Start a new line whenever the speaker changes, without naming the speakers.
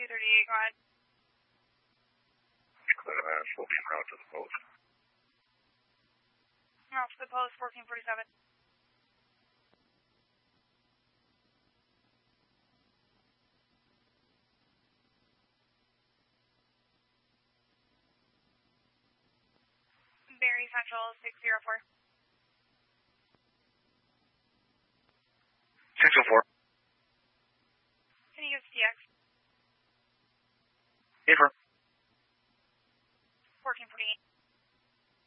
238, go ahead.
Clear 14 route to the post.
Route to the post, 1447. Barry Central 604.
604.